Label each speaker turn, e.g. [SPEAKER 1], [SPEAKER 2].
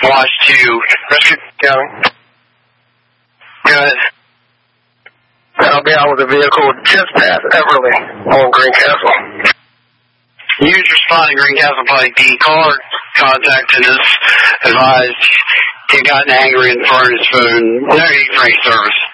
[SPEAKER 1] Watch 2.
[SPEAKER 2] Rescue County.
[SPEAKER 1] Good.
[SPEAKER 2] I'll be out with a vehicle just past Everly on Greencastle.
[SPEAKER 1] Use responding Greencastle Pike D. Caller contacting us, advised he had gotten angry and burned his phone. No need for any service.